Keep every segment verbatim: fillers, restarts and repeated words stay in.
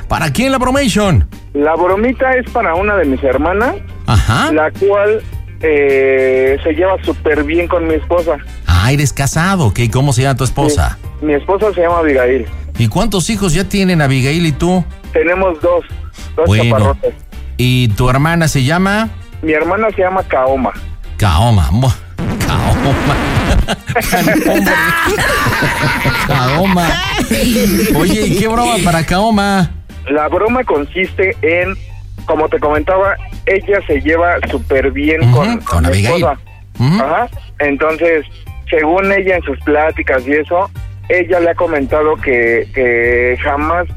¿Para quién la bromation? La bromita es para una de mis hermanas, Ajá. la cual eh, se lleva súper bien con mi esposa. Ah, eres casado, ¿ok? ¿Cómo se llama tu esposa? Sí, mi esposa se llama Abigail. ¿Y cuántos hijos ya tienen Abigail y tú? Tenemos dos, dos bueno. chaparrotes. ¿Y tu hermana se llama? Mi hermana se llama Kaoma. Kaoma. Kaoma. Kaoma. Oye, ¿y qué broma para Kaoma? La broma consiste en, como te comentaba, ella se lleva súper bien uh-huh, con, con mi Abigail. esposa. Uh-huh. Ajá. Entonces, según ella en sus pláticas y eso, ella le ha comentado que, que jamás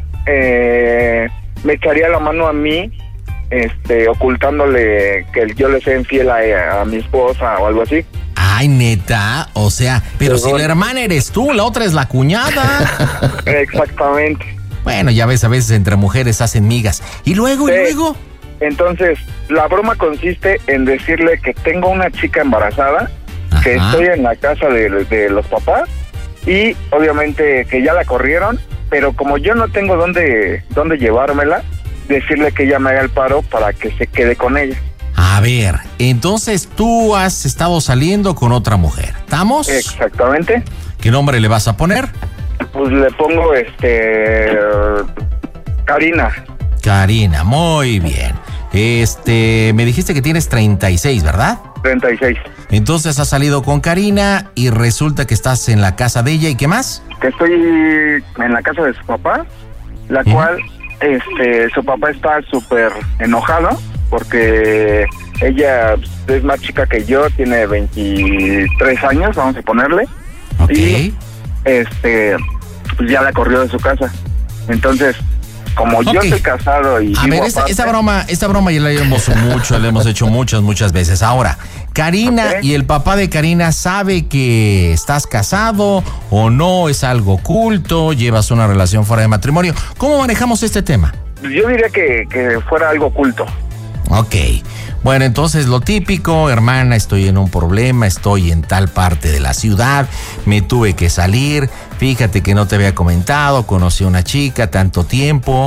eh, me echaría la mano a mí, este, ocultándole que yo le sea infiel a, a mi esposa o algo así. Ay, neta, o sea, pero si la hermana eres tú, la otra es la cuñada. Exactamente. Bueno, ya ves, a veces entre mujeres hacen migas. ¿Y luego, sí. y luego? Entonces, la broma consiste en decirle que tengo una chica embarazada, ajá, que estoy en la casa de, de los papás, y obviamente que ya la corrieron, pero como yo no tengo dónde, dónde llevármela, decirle que ella me haga el paro para que se quede con ella. A ver, entonces tú has estado saliendo con otra mujer, ¿estamos? Exactamente. ¿Qué nombre le vas a poner? Pues le pongo, este... Karina. Karina, muy bien. Este, me dijiste que tienes treinta y seis, ¿verdad? treinta y seis. Entonces has salido con Karina y resulta que estás en la casa de ella, ¿y qué más? Que estoy en la casa de su papá, la ¿Mm? cual, este, su papá está súper enojado porque ella es más chica que yo, tiene veintitrés años, vamos a ponerle. Ok. Y, este, pues ya la corrió de su casa. Entonces, como okay. yo estoy casado y a ver, esta, aparte, esta broma, esta broma ya la hemos mucho, la hemos hecho muchas, muchas veces. Ahora, Karina okay. y el papá de Karina sabe que estás casado o no, es algo oculto, llevas una relación fuera de matrimonio. ¿Cómo manejamos este tema? Yo diría que, que fuera algo oculto. Ok, bueno, entonces lo típico, hermana, estoy en un problema, estoy en tal parte de la ciudad, me tuve que salir, fíjate que no te había comentado, conocí a una chica tanto tiempo,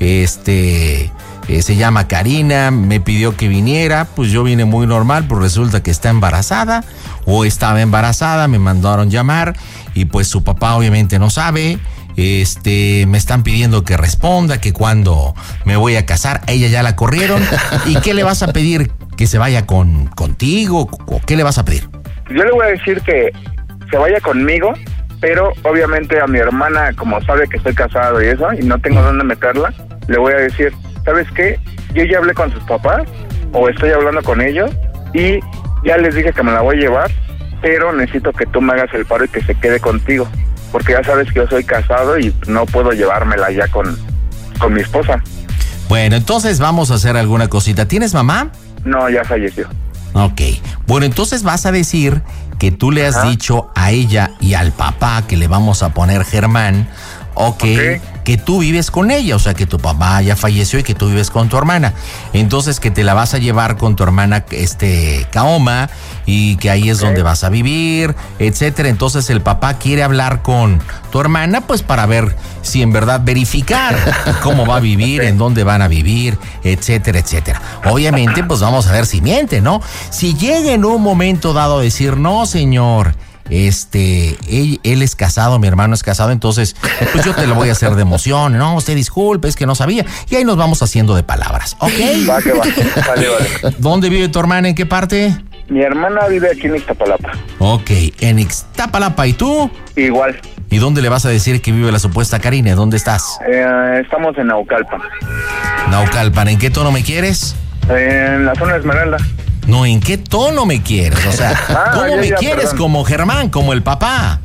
este, eh, se llama Karina, me pidió que viniera, pues yo vine muy normal, pues resulta que está embarazada, o estaba embarazada, me mandaron llamar, y pues su papá obviamente no sabe. Este, me están pidiendo que responda, que cuando me voy a casar, ella ya la corrieron. ¿Y qué le vas a pedir? ¿Que se vaya con contigo? ¿O qué le vas a pedir? Yo le voy a decir que se vaya conmigo, pero obviamente a mi hermana, como sabe que estoy casado y eso, y no tengo dónde meterla, le voy a decir, ¿sabes qué? Yo ya hablé con sus papás, o estoy hablando con ellos, y ya les dije que me la voy a llevar, pero necesito que tú me hagas el paro y que se quede contigo. Porque ya sabes que yo soy casado y no puedo llevármela ya con, con mi esposa. Bueno, entonces vamos a hacer alguna cosita. ¿Tienes mamá? No, ya falleció. Ok. Bueno, entonces vas a decir que tú le has Ajá. dicho a ella y al papá que le vamos a poner Germán, okay, okay, que tú vives con ella, o sea, que tu papá ya falleció y que tú vives con tu hermana. Entonces, que te la vas a llevar con tu hermana, este, Kaoma, y que ahí es okay. donde vas a vivir, etcétera. Entonces, el papá quiere hablar con tu hermana, pues, para ver si en verdad verificar cómo va a vivir, okay. en dónde van a vivir, etcétera, etcétera. Obviamente, pues, vamos a ver si miente, ¿no? Si llega en un momento dado a decir, no, señor, este, él, él es casado, mi hermano es casado, entonces, pues yo te lo voy a hacer de emoción, no, usted disculpe, es que no sabía, y ahí nos vamos haciendo de palabras, ¿ok? Va, que va, vale, vale. ¿Dónde vive tu hermana? ¿En qué parte? Mi hermana vive aquí en Iztapalapa. Ok, en Iztapalapa, ¿y tú? Igual. ¿Y dónde le vas a decir que vive la supuesta Karina? ¿Dónde estás? Eh, estamos en Naucalpan. Naucalpan, ¿en qué tono me quieres? En la zona Esmeralda. No, ¿en qué tono me quieres? O sea, ah, ¿cómo ya, me ya, quieres? Perdón. ¿Como Germán, como el papá?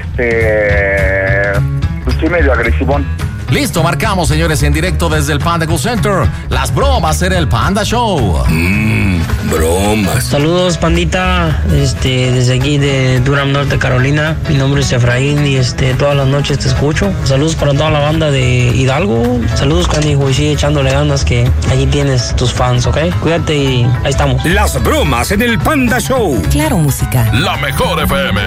Este... Pues sí, medio agresivón. Listo, marcamos, señores, en directo desde el Panda Cool Center. Las bromas en el Panda Show. Mmm, bromas. Saludos, pandita, este, desde aquí de Durham, Norte Carolina. Mi nombre es Efraín y este, todas las noches te escucho. Saludos para toda la banda de Hidalgo. Saludos, canijo, y sigue echándole ganas que allí tienes tus fans, ¿ok? Cuídate y ahí estamos. Las bromas en el Panda Show. Claro, música. La mejor F M.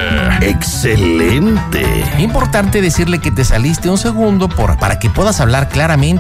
Excelente. Importante decirle que te saliste un segundo por, para que puedas hablar claramente.